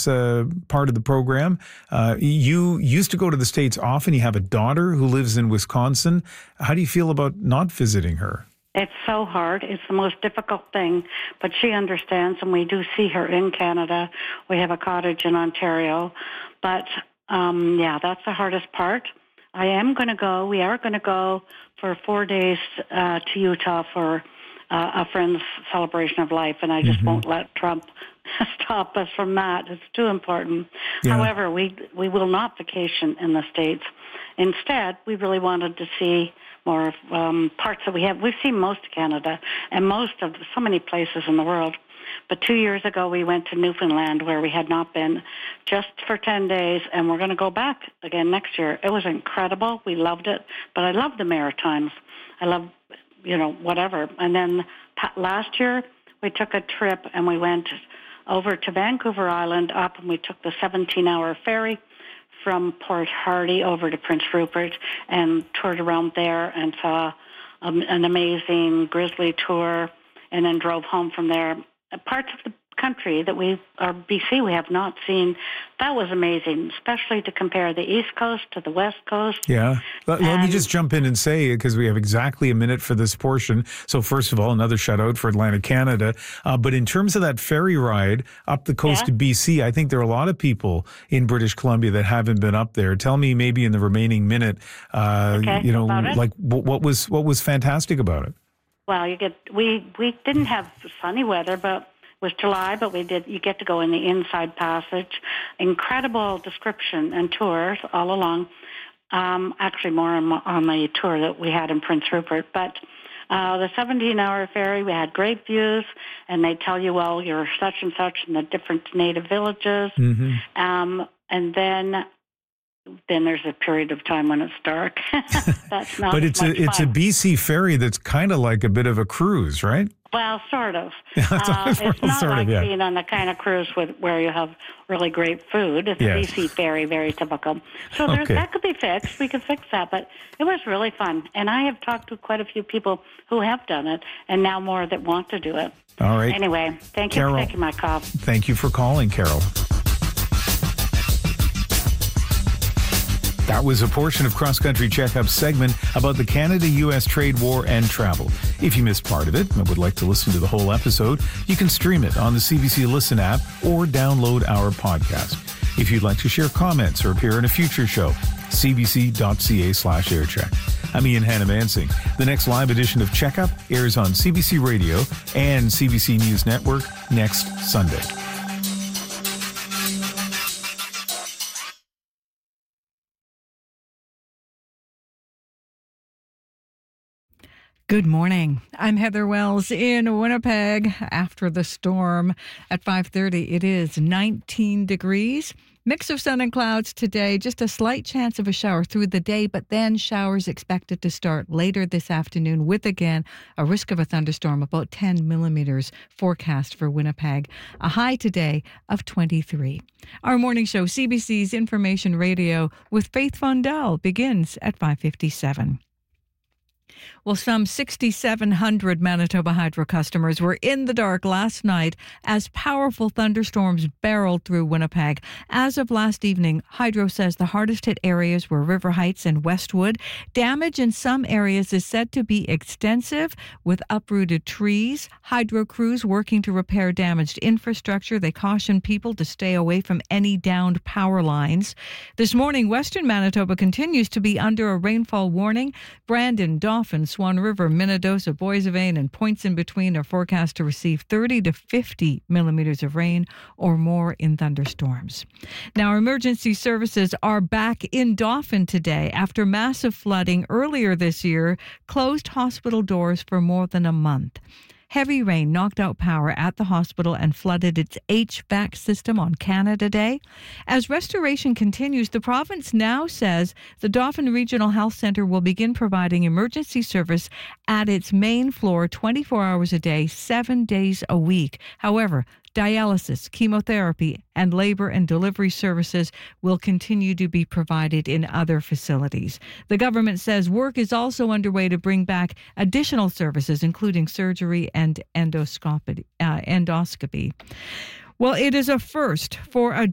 this part of the program. You used to go to the States often. You have a daughter who lives in Wisconsin. How do you feel about not visiting her? It's so hard. It's the most difficult thing, but she understands, and we do see her in Canada. We have a cottage in Ontario, but that's the hardest part. We are going to go for 4 days to Utah for a friend's celebration of life, and I just won't let Trump stop us from that. It's too important. Yeah. However, we will not vacation in the States. Instead, we really wanted to see more parts that we have. We've seen most of Canada and so many places in the world. But 2 years ago, we went to Newfoundland, where we had not been, just for 10 days, and we're going to go back again next year. It was incredible. We loved it. But I love the Maritimes. I love, whatever. And then last year, we took a trip, and we went over to Vancouver Island up, and we took the 17-hour ferry from Port Hardy over to Prince Rupert and toured around there and saw an amazing grizzly tour, and then drove home from there. Parts of the country that BC we have not seen. That was amazing, especially to compare the East Coast to the West Coast. Yeah. Let me just jump in and say, because we have exactly a minute for this portion. So first of all, another shout out for Atlantic Canada. But in terms of that ferry ride up the coast of BC, I think there are a lot of people in British Columbia that haven't been up there. Tell me maybe in the remaining minute, like what was fantastic about it? Well, we didn't have sunny weather, but it was July, but you get to go in the Inside Passage. Incredible description and tours all along. Actually more on the tour that we had in Prince Rupert. But the 17-hour ferry, we had great views, and they tell you, well, you're such and such in the different native villages. And then there's a period of time when it's dark. That's not. But it's a BC ferry that's kind of like a bit of a cruise, right? Well, sort of. It's not like being on the kind of cruise where you have really great food. It's a BC ferry, very typical. So that could be fixed. We could fix that. But it was really fun. And I have talked to quite a few people who have done it, and now more that want to do it. All right. Anyway, thank you for taking my call. Thank you for calling, Carol. That was a portion of Cross Country Checkup's segment about the Canada-U.S. trade war and travel. If you missed part of it and would like to listen to the whole episode, you can stream it on the CBC Listen app or download our podcast. If you'd like to share comments or appear in a future show, cbc.ca/aircheck. I'm Ian Hannah-Mansing. The next live edition of Checkup airs on CBC Radio and CBC News Network next Sunday. Good morning. I'm Heather Wells in Winnipeg. After the storm at 5:30, it is 19 degrees. Mix of sun and clouds today. Just a slight chance of a shower through the day, but then showers expected to start later this afternoon with, again, a risk of a thunderstorm, about 10 millimeters forecast for Winnipeg. A high today of 23. Our morning show, CBC's Information Radio with Faith Fundell, begins at 5:57. Well, some 6,700 Manitoba Hydro customers were in the dark last night as powerful thunderstorms barreled through Winnipeg. As of last evening, Hydro says the hardest hit areas were River Heights and Westwood. Damage in some areas is said to be extensive, with uprooted trees. Hydro crews working to repair damaged infrastructure. They caution people to stay away from any downed power lines. This morning, Western Manitoba continues to be under a rainfall warning. Brandon, Dauphin, Swan River, Minnedosa, Boissevain, and points in between are forecast to receive 30 to 50 millimeters of rain or more in thunderstorms. Now, emergency services are back in Dauphin today after massive flooding earlier this year closed hospital doors for more than a month. Heavy rain knocked out power at the hospital and flooded its HVAC system on Canada Day. As restoration continues, the province now says the Dauphin Regional Health Centre will begin providing emergency service at its main floor 24 hours a day, 7 days a week. However, dialysis, chemotherapy, and labor and delivery services will continue to be provided in other facilities. The government says work is also underway to bring back additional services, including surgery and endoscopy. Well, it is a first for a